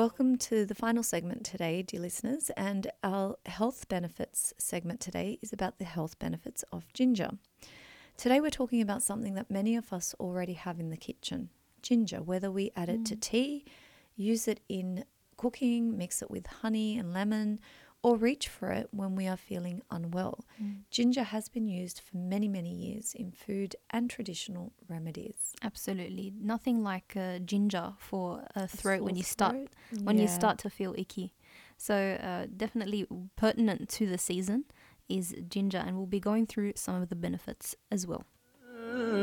Welcome to the final segment today, dear listeners, and our health benefits segment today is about the health benefits of ginger. Today we're talking about something that many of us already have in the kitchen, ginger, whether we add it to tea, use it in cooking, mix it with honey and lemon, or reach for it when we are feeling unwell. Ginger has been used for many, many years in food and traditional remedies. Absolutely. Nothing like ginger for a throat when you start to feel icky. So definitely pertinent to the season is ginger, and we'll be going through some of the benefits as well.